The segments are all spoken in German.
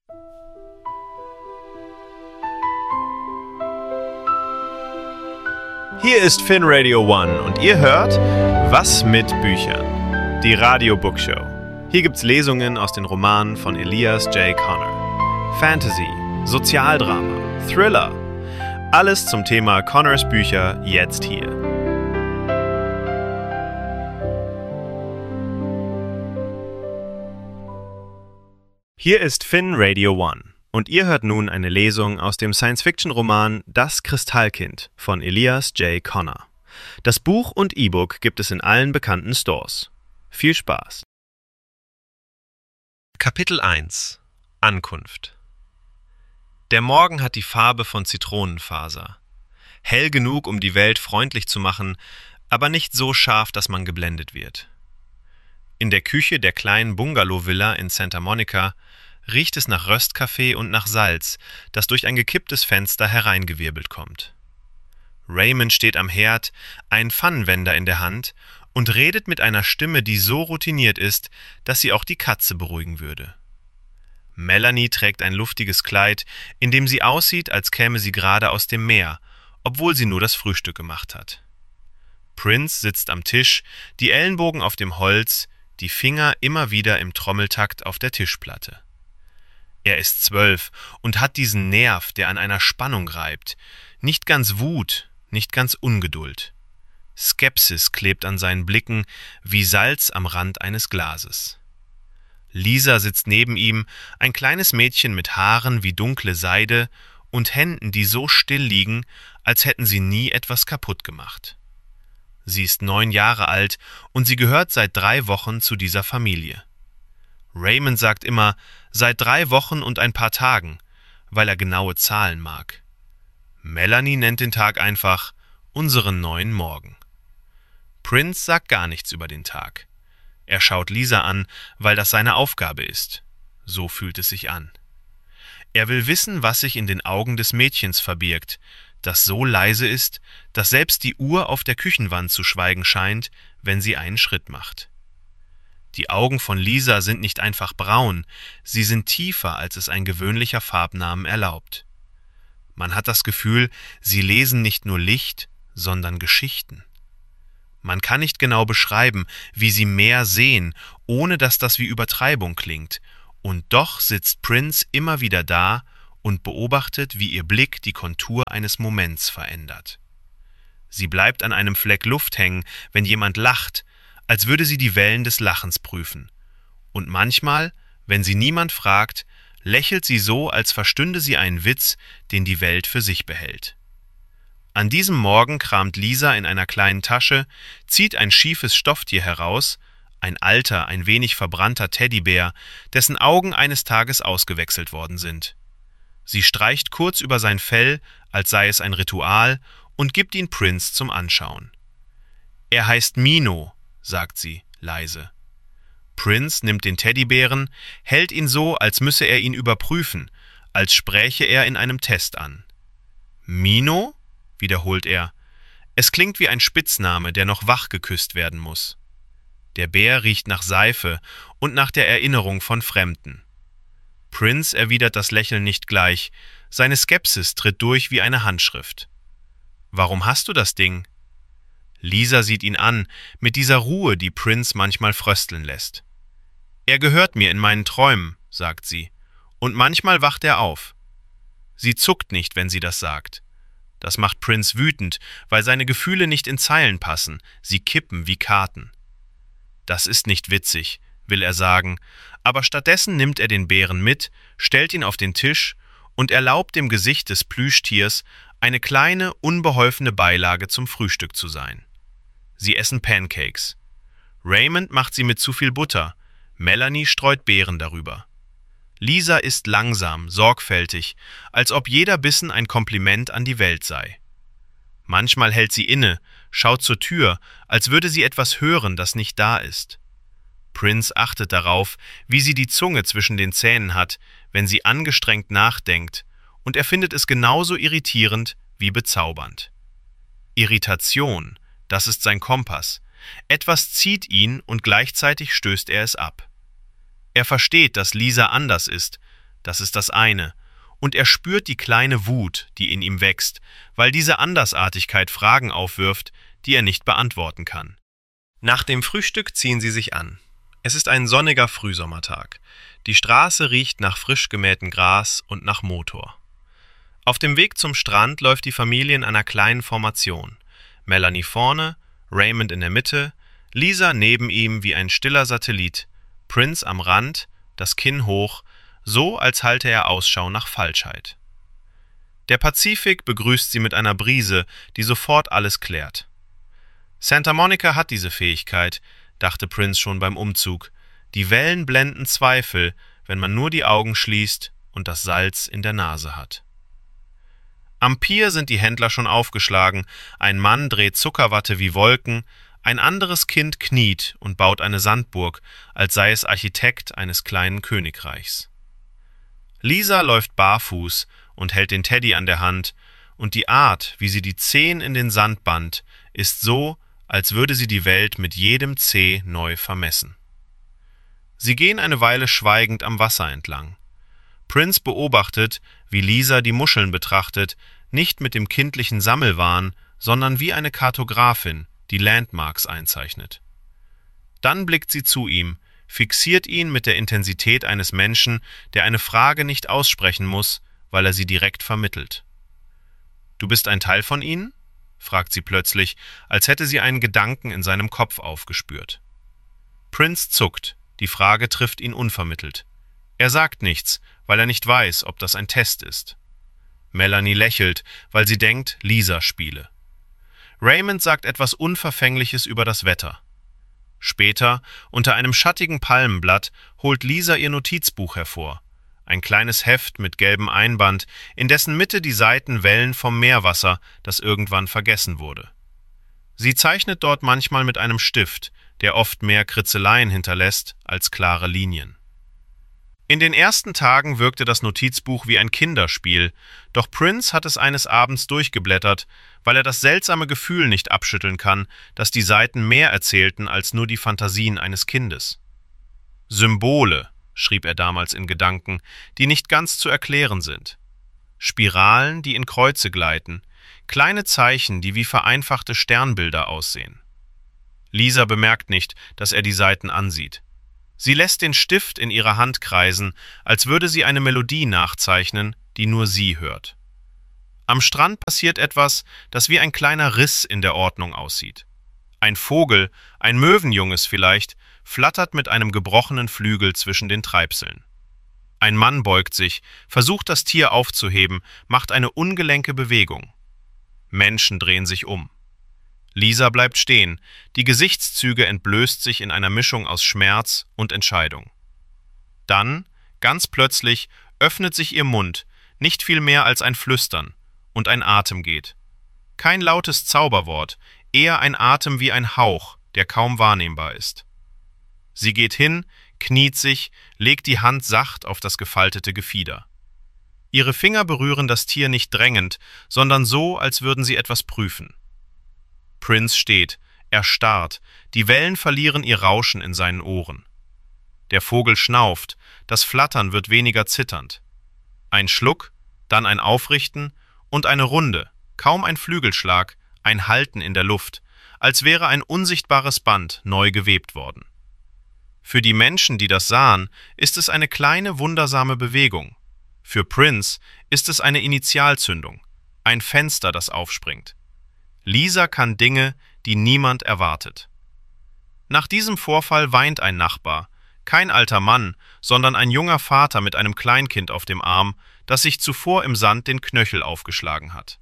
Hier ist Finn Radio One und ihr hört Was mit Büchern? Die Radio Bookshow. Hier gibt's Lesungen aus den Romanen von Elias J. Connor. Fantasy, Sozialdrama, Thriller. Alles zum Thema Connors Bücher jetzt hier. Hier ist Finn Radio One. Und ihr hört nun eine Lesung aus dem Science-Fiction-Roman Das Kristallkind von Elias J. Connor. Das Buch und E-Book gibt es in allen bekannten Stores. Viel Spaß! Kapitel 1 – Ankunft. Der Morgen hat die Farbe von Zitronenfaser. Hell genug, um die Welt freundlich zu machen, aber nicht so scharf, dass man geblendet wird. In der Küche der kleinen Bungalow-Villa in Santa Monica riecht es nach Röstkaffee und nach Salz, das durch ein gekipptes Fenster hereingewirbelt kommt. Raymond steht am Herd, einen Pfannenwender in der Hand und redet mit einer Stimme, die so routiniert ist, dass sie auch die Katze beruhigen würde. Melanie trägt ein luftiges Kleid, in dem sie aussieht, als käme sie gerade aus dem Meer, obwohl sie nur das Frühstück gemacht hat. Prince sitzt am Tisch, die Ellenbogen auf dem Holz, die Finger immer wieder im Trommeltakt auf der Tischplatte. Er ist 12 und hat diesen Nerv, der an einer Spannung reibt. Nicht ganz Wut, nicht ganz Ungeduld. Skepsis klebt an seinen Blicken wie Salz am Rand eines Glases. Lisa sitzt neben ihm, ein kleines Mädchen mit Haaren wie dunkle Seide und Händen, die so still liegen, als hätten sie nie etwas kaputt gemacht. Sie ist 9 Jahre alt und sie gehört seit 3 Wochen zu dieser Familie. Raymond sagt immer, seit 3 Wochen und ein paar Tagen, weil er genaue Zahlen mag. Melanie nennt den Tag einfach unseren neuen Morgen. Prince sagt gar nichts über den Tag. Er schaut Lisa an, weil das seine Aufgabe ist. So fühlt es sich an. Er will wissen, was sich in den Augen des Mädchens verbirgt, das so leise ist, dass selbst die Uhr auf der Küchenwand zu schweigen scheint, wenn sie einen Schritt macht. Die Augen von Lisa sind nicht einfach braun, sie sind tiefer, als es ein gewöhnlicher Farbnamen erlaubt. Man hat das Gefühl, sie lesen nicht nur Licht, sondern Geschichten. Man kann nicht genau beschreiben, wie sie mehr sehen, ohne dass das wie Übertreibung klingt, und doch sitzt Prince immer wieder da und beobachtet, wie ihr Blick die Kontur eines Moments verändert. Sie bleibt an einem Fleck Luft hängen, wenn jemand lacht, als würde sie die Wellen des Lachens prüfen. Und manchmal, wenn sie niemand fragt, lächelt sie so, als verstünde sie einen Witz, den die Welt für sich behält. An diesem Morgen kramt Lisa in einer kleinen Tasche, zieht ein schiefes Stofftier heraus, ein alter, ein wenig verbrannter Teddybär, dessen Augen eines Tages ausgewechselt worden sind. Sie streicht kurz über sein Fell, als sei es ein Ritual, und gibt ihn Prince zum Anschauen. Er heißt Mino, sagt sie, leise. Prince nimmt den Teddybären, hält ihn so, als müsse er ihn überprüfen, als spräche er in einem Test an. Mino? Wiederholt er. Es klingt wie ein Spitzname, der noch wach geküsst werden muss. Der Bär riecht nach Seife und nach der Erinnerung von Fremden. Prince erwidert das Lächeln nicht gleich, seine Skepsis tritt durch wie eine Handschrift. »Warum hast du das Ding?« Lisa sieht ihn an, mit dieser Ruhe, die Prince manchmal frösteln lässt. »Er gehört mir in meinen Träumen«, sagt sie, »und manchmal wacht er auf.« Sie zuckt nicht, wenn sie das sagt. Das macht Prince wütend, weil seine Gefühle nicht in Zeilen passen, sie kippen wie Karten. Das ist nicht witzig, will er sagen, aber stattdessen nimmt er den Bären mit, stellt ihn auf den Tisch und erlaubt dem Gesicht des Plüschtiers eine kleine, unbeholfene Beilage zum Frühstück zu sein. Sie essen Pancakes. Raymond macht sie mit zu viel Butter, Melanie streut Beeren darüber. Lisa isst langsam, sorgfältig, als ob jeder Bissen ein Kompliment an die Welt sei. Manchmal hält sie inne, schaut zur Tür, als würde sie etwas hören, das nicht da ist. Prince achtet darauf, wie sie die Zunge zwischen den Zähnen hat, wenn sie angestrengt nachdenkt, und er findet es genauso irritierend wie bezaubernd. Irritation, das ist sein Kompass. Etwas zieht ihn und gleichzeitig stößt er es ab. Er versteht, dass Lisa anders ist, Das ist das eine. Und er spürt die kleine Wut, die in ihm wächst, weil diese Andersartigkeit Fragen aufwirft, die er nicht beantworten kann. Nach dem Frühstück ziehen sie sich an. Es ist ein sonniger Frühsommertag. Die Straße riecht nach frisch gemähtem Gras und nach Motor. Auf dem Weg zum Strand läuft die Familie in einer kleinen Formation. Melanie vorne, Raymond in der Mitte, Lisa neben ihm wie ein stiller Satellit, Prince am Rand, das Kinn hoch, so als halte er Ausschau nach Falschheit. Der Pazifik begrüßt sie mit einer Brise, die sofort alles klärt. Santa Monica hat diese Fähigkeit, dachte Prince schon beim Umzug. Die Wellen blenden Zweifel, wenn man nur die Augen schließt und das Salz in der Nase hat. Am Pier sind die Händler schon aufgeschlagen, ein Mann dreht Zuckerwatte wie Wolken, ein anderes Kind kniet und baut eine Sandburg, als sei es Architekt eines kleinen Königreichs. Lisa läuft barfuß und hält den Teddy an der Hand, und die Art, wie sie die Zehen in den Sand band, ist so, als würde sie die Welt mit jedem Zeh neu vermessen. Sie gehen eine Weile schweigend am Wasser entlang. Prince beobachtet, wie Lisa die Muscheln betrachtet, nicht mit dem kindlichen Sammelwahn, sondern wie eine Kartografin, die Landmarks einzeichnet. Dann blickt sie zu ihm, fixiert ihn mit der Intensität eines Menschen, der eine Frage nicht aussprechen muss, weil er sie direkt vermittelt. »Du bist ein Teil von ihnen?« fragt sie plötzlich, als hätte sie einen Gedanken in seinem Kopf aufgespürt. Prince zuckt, die Frage trifft ihn unvermittelt. Er sagt nichts, weil er nicht weiß, ob das ein Test ist. Melanie lächelt, weil sie denkt, Lisa spiele. Raymond sagt etwas Unverfängliches über das Wetter. Später, unter einem schattigen Palmenblatt, holt Lisa ihr Notizbuch hervor. Ein kleines Heft mit gelbem Einband, in dessen Mitte die Seiten wellen vom Meerwasser, das irgendwann vergessen wurde. Sie zeichnet dort manchmal mit einem Stift, der oft mehr Kritzeleien hinterlässt als klare Linien. In den ersten Tagen wirkte das Notizbuch wie ein Kinderspiel, doch Prince hat es eines Abends durchgeblättert, weil er das seltsame Gefühl nicht abschütteln kann, dass die Seiten mehr erzählten als nur die Fantasien eines Kindes. Symbole, schrieb er damals in Gedanken, die nicht ganz zu erklären sind. Spiralen, die in Kreuze gleiten, kleine Zeichen, die wie vereinfachte Sternbilder aussehen. Lisa bemerkt nicht, dass er die Seiten ansieht. Sie lässt den Stift in ihrer Hand kreisen, als würde sie eine Melodie nachzeichnen, die nur sie hört. Am Strand passiert etwas, das wie ein kleiner Riss in der Ordnung aussieht. Ein Vogel, ein Möwenjunges vielleicht, flattert mit einem gebrochenen Flügel zwischen den Treibseln. Ein Mann beugt sich, versucht das Tier aufzuheben, macht eine ungelenke Bewegung. Menschen drehen sich um. Lisa bleibt stehen, die Gesichtszüge entblößt sich in einer Mischung aus Schmerz und Entscheidung. Dann, ganz plötzlich, öffnet sich ihr Mund, nicht viel mehr als ein Flüstern, und ein Atem geht. Kein lautes Zauberwort, eher ein Atem wie ein Hauch, der kaum wahrnehmbar ist. Sie geht hin, kniet sich, legt die Hand sacht auf das gefaltete Gefieder. Ihre Finger berühren das Tier nicht drängend, sondern so, als würden sie etwas prüfen. Prince steht, erstarrt, die Wellen verlieren ihr Rauschen in seinen Ohren. Der Vogel schnauft, das Flattern wird weniger zitternd. Ein Schluck, dann ein Aufrichten und eine Runde, kaum ein Flügelschlag, ein Halten in der Luft, als wäre ein unsichtbares Band neu gewebt worden. Für die Menschen, die das sahen, ist es eine kleine, wundersame Bewegung. Für Prince ist es eine Initialzündung, ein Fenster, das aufspringt. Lisa kann Dinge, die niemand erwartet. Nach diesem Vorfall weint ein Nachbar, kein alter Mann, sondern ein junger Vater mit einem Kleinkind auf dem Arm, das sich zuvor im Sand den Knöchel aufgeschlagen hat.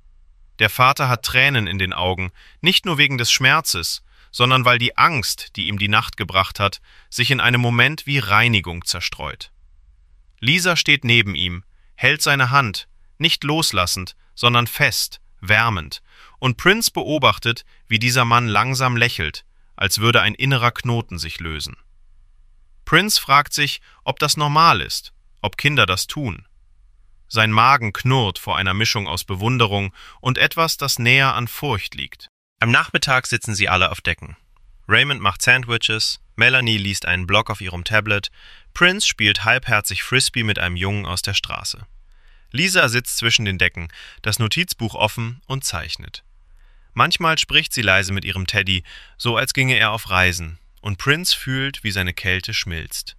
Der Vater hat Tränen in den Augen, nicht nur wegen des Schmerzes, sondern weil die Angst, die ihm die Nacht gebracht hat, sich in einem Moment wie Reinigung zerstreut. Lisa steht neben ihm, hält seine Hand, nicht loslassend, sondern fest, wärmend, und Prince beobachtet, wie dieser Mann langsam lächelt, als würde ein innerer Knoten sich lösen. Prince fragt sich, ob das normal ist, ob Kinder das tun. Sein Magen knurrt vor einer Mischung aus Bewunderung und etwas, das näher an Furcht liegt. Am Nachmittag sitzen sie alle auf Decken. Raymond macht Sandwiches, Melanie liest einen Blog auf ihrem Tablet, Prince spielt halbherzig Frisbee mit einem Jungen aus der Straße. Lisa sitzt zwischen den Decken, das Notizbuch offen und zeichnet. Manchmal spricht sie leise mit ihrem Teddy, so als ginge er auf Reisen, und Prince fühlt, wie seine Kälte schmilzt.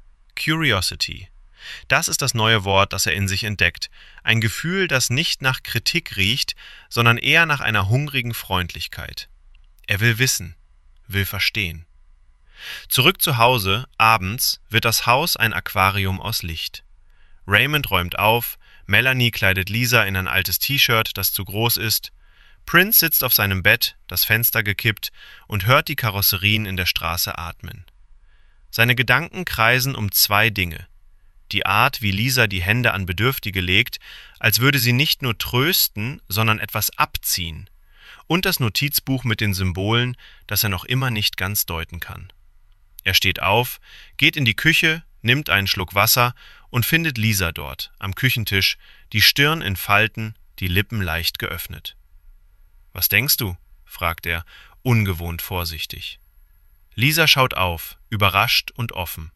Curiosity. Das ist das neue Wort, das er in sich entdeckt. Ein Gefühl, das nicht nach Kritik riecht, sondern eher nach einer hungrigen Freundlichkeit. Er will wissen, will verstehen. Zurück zu Hause, abends, wird das Haus ein Aquarium aus Licht. Raymond räumt auf, Melanie kleidet Lisa in ein altes T-Shirt, das zu groß ist. Prince sitzt auf seinem Bett, das Fenster gekippt, und hört die Karosserien in der Straße atmen. Seine Gedanken kreisen um zwei Dinge. Die Art, wie Lisa die Hände an Bedürftige legt, als würde sie nicht nur trösten, sondern etwas abziehen. Und das Notizbuch mit den Symbolen, das er noch immer nicht ganz deuten kann. Er steht auf, geht in die Küche, nimmt einen Schluck Wasser und findet Lisa dort, am Küchentisch, die Stirn in Falten, die Lippen leicht geöffnet. »Was denkst du?« fragt er, ungewohnt vorsichtig. Lisa schaut auf, überrascht und offen.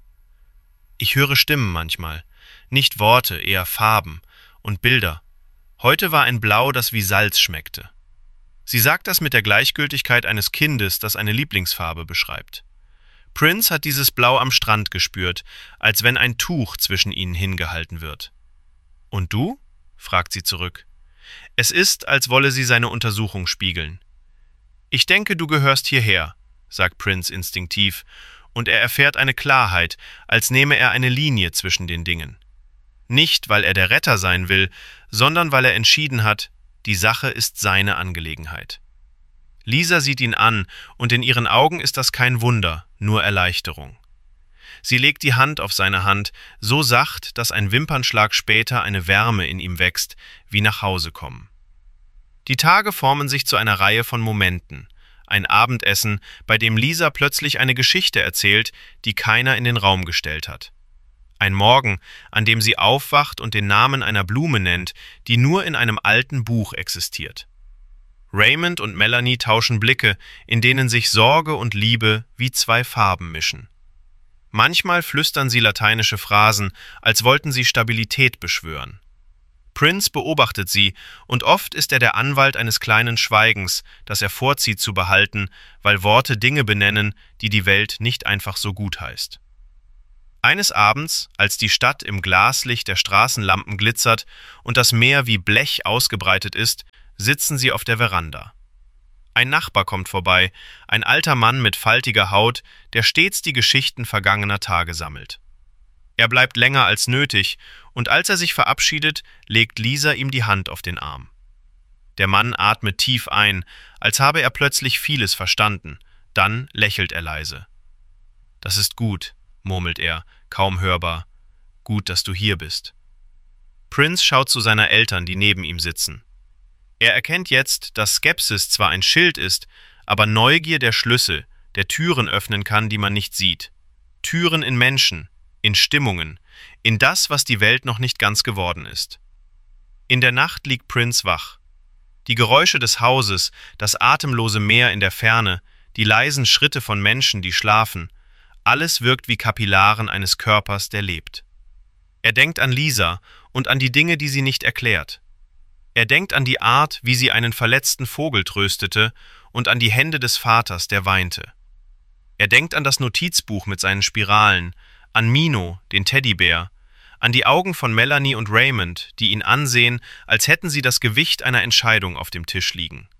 »Ich höre Stimmen manchmal, nicht Worte, eher Farben und Bilder. Heute war ein Blau, das wie Salz schmeckte.« Sie sagt das mit der Gleichgültigkeit eines Kindes, das eine Lieblingsfarbe beschreibt. Prince hat dieses Blau am Strand gespürt, als wenn ein Tuch zwischen ihnen hingehalten wird. »Und du?« fragt sie zurück. Es ist, als wolle sie seine Untersuchung spiegeln. »Ich denke, du gehörst hierher«, sagt Prince instinktiv, und er erfährt eine Klarheit, als nehme er eine Linie zwischen den Dingen. Nicht, weil er der Retter sein will, sondern weil er entschieden hat, die Sache ist seine Angelegenheit. Lisa sieht ihn an, und in ihren Augen ist das kein Wunder, nur Erleichterung. Sie legt die Hand auf seine Hand, so sacht, dass ein Wimpernschlag später eine Wärme in ihm wächst, wie nach Hause kommen. Die Tage formen sich zu einer Reihe von Momenten. Ein Abendessen, bei dem Lisa plötzlich eine Geschichte erzählt, die keiner in den Raum gestellt hat. Ein Morgen, an dem sie aufwacht und den Namen einer Blume nennt, die nur in einem alten Buch existiert. Raymond und Melanie tauschen Blicke, in denen sich Sorge und Liebe wie zwei Farben mischen. Manchmal flüstern sie lateinische Phrasen, als wollten sie Stabilität beschwören. Prince beobachtet sie, und oft ist er der Anwalt eines kleinen Schweigens, das er vorzieht zu behalten, weil Worte Dinge benennen, die die Welt nicht einfach so gut heißt. Eines Abends, als die Stadt im Glaslicht der Straßenlampen glitzert und das Meer wie Blech ausgebreitet ist, sitzen sie auf der Veranda. Ein Nachbar kommt vorbei, ein alter Mann mit faltiger Haut, der stets die Geschichten vergangener Tage sammelt. Er bleibt länger als nötig, und als er sich verabschiedet, legt Lisa ihm die Hand auf den Arm. Der Mann atmet tief ein, als habe er plötzlich vieles verstanden, dann lächelt er leise. »Das ist gut«, murmelt er, kaum hörbar. »Gut, dass du hier bist.« Prince schaut zu seinen Eltern, die neben ihm sitzen. Er erkennt jetzt, dass Skepsis zwar ein Schild ist, aber Neugier der Schlüssel, der Türen öffnen kann, die man nicht sieht. Türen in Menschen, in Stimmungen, in das, was die Welt noch nicht ganz geworden ist. In der Nacht liegt Prince wach. Die Geräusche des Hauses, das atemlose Meer in der Ferne, die leisen Schritte von Menschen, die schlafen, alles wirkt wie Kapillaren eines Körpers, der lebt. Er denkt an Lisa und an die Dinge, die sie nicht erklärt. Er denkt an die Art, wie sie einen verletzten Vogel tröstete, und an die Hände des Vaters, der weinte. Er denkt an das Notizbuch mit seinen Spiralen, an Mino, den Teddybär, an die Augen von Melanie und Raymond, die ihn ansehen, als hätten sie das Gewicht einer Entscheidung auf dem Tisch liegen.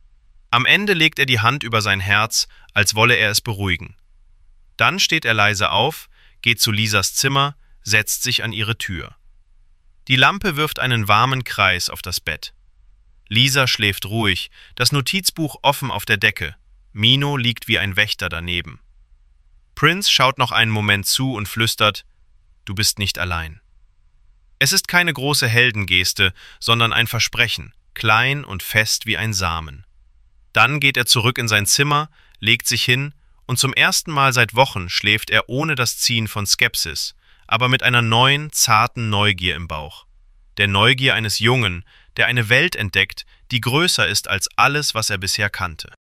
Am Ende legt er die Hand über sein Herz, als wolle er es beruhigen. Dann steht er leise auf, geht zu Lisas Zimmer, setzt sich an ihre Tür. Die Lampe wirft einen warmen Kreis auf das Bett. Lisa schläft ruhig, das Notizbuch offen auf der Decke. Mino liegt wie ein Wächter daneben. Prince schaut noch einen Moment zu und flüstert: »Du bist nicht allein.« Es ist keine große Heldengeste, sondern ein Versprechen, klein und fest wie ein Samen. Dann geht er zurück in sein Zimmer, legt sich hin, und zum ersten Mal seit Wochen schläft er ohne das Ziehen von Skepsis, aber mit einer neuen, zarten Neugier im Bauch. Der Neugier eines Jungen, der eine Welt entdeckt, die größer ist als alles, was er bisher kannte.